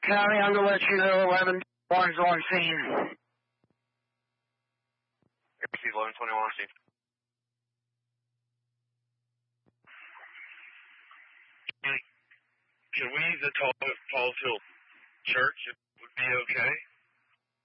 County, I'm going to let you know 11-1's on scene. Receive 11-21 on scene. Can we use the Tallfield Church? It would be okay?